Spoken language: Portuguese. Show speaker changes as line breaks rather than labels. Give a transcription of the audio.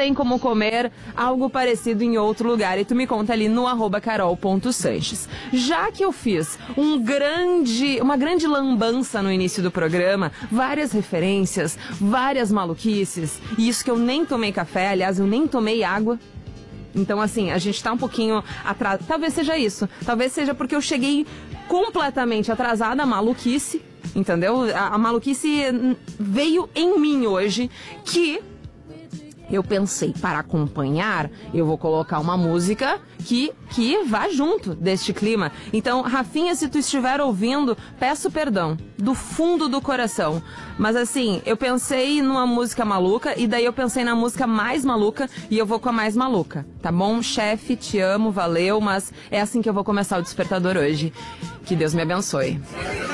tem como comer algo parecido em outro lugar. E tu me conta ali no @carol.sanches. Já que eu fiz uma grande lambança no início do programa, várias referências, várias maluquices, e isso que eu nem tomei café, aliás, eu nem tomei água. Então, assim, a gente tá um pouquinho atrasado. Talvez seja isso. Talvez seja porque eu cheguei completamente atrasada, maluquice, entendeu? A maluquice veio em mim hoje, que eu pensei, para acompanhar, eu vou colocar uma música que vá junto deste clima. Então, Rafinha, se tu estiver ouvindo, peço perdão, do fundo do coração. Mas assim, eu pensei numa música maluca, e daí eu pensei na música mais maluca, e eu vou com a mais maluca, tá bom? Chefe, te amo, valeu, mas é assim que eu vou começar o Despertador hoje. Que Deus me abençoe.